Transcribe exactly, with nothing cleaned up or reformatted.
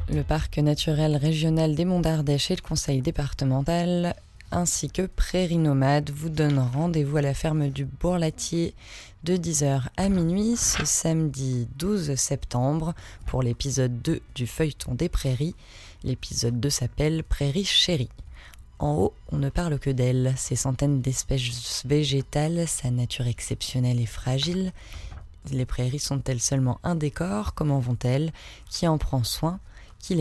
Le parc naturel régional des Monts d'Ardèche et le conseil départemental ainsi que Prairies Nomades vous donnent rendez-vous à la ferme du Bourlatier de dix heures à minuit ce samedi douze septembre pour l'épisode deux du feuilleton des prairies. L'épisode deux s'appelle Prairies chéries. En haut, on ne parle que d'elle, ses centaines d'espèces végétales, sa nature exceptionnelle et fragile. Les prairies sont-elles seulement un décor ? Comment vont-elles ? Qui en prend soin ? Qui les mange ?